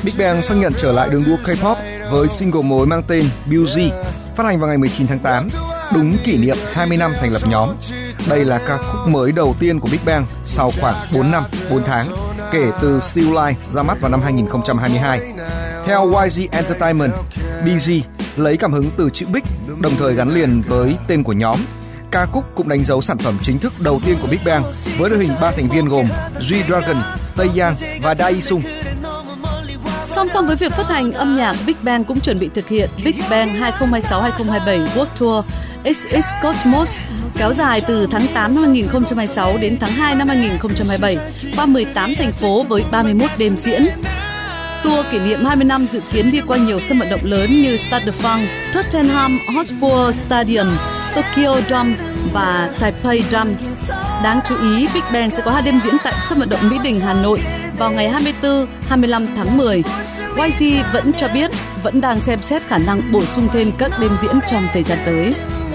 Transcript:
Big Bang xác nhận trở lại đường đua K-pop với single mới mang tên Beauty, phát hành vào ngày 19 tháng 8, đúng kỷ niệm 20 năm thành lập nhóm. Đây là ca khúc mới đầu tiên của Big Bang sau khoảng 4 năm, 4 tháng, kể từ Still Life ra mắt vào năm 2022. Theo YG Entertainment, BG lấy cảm hứng từ chữ Big, đồng thời gắn liền với tên của nhóm. Ca khúc cũng đánh dấu sản phẩm chính thức đầu tiên của Big Bang với đội hình 3 thành viên gồm G-Dragon, Taeyang và Daesung. Song song với việc phát hành âm nhạc, Big Bang cũng chuẩn bị thực hiện Big Bang 2026-2027 World Tour XX Cosmos kéo dài từ tháng 8 năm 2026 đến tháng 2 năm 2027 qua 18 thành phố với 31 đêm diễn. Tour kỷ niệm 20 năm dự kiến đi qua nhiều sân vận động lớn như Stade de France, Tottenham Hotspur Stadium, Tokyo Dome và Taipei Dome. Đáng chú ý, Big Bang sẽ có 2 đêm diễn tại sân vận động Mỹ Đình, Hà Nội vào ngày 24-25 tháng 10. YG vẫn cho biết vẫn đang xem xét khả năng bổ sung thêm các đêm diễn trong thời gian tới.